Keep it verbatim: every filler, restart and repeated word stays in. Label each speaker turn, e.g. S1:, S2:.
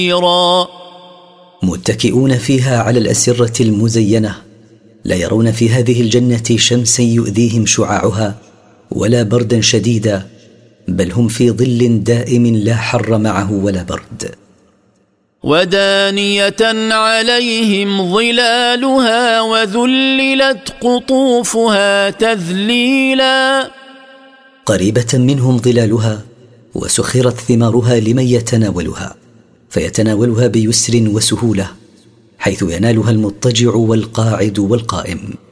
S1: متكئون فيها على الأسرة المزينة، لا يرون في هذه الجنة شمسا يؤذيهم شعاعها ولا بردا شديدا، بل هم في ظل دائم لا حر معه ولا برد.
S2: ودانية عليهم ظلالها وذللت قطوفها تذليلا.
S1: قريبة منهم ظلالها وسخرت ثمارها لمن يتناولها، فيتناولها بيسر وسهولة، حيث ينالها المضطجع والقاعد والقائم.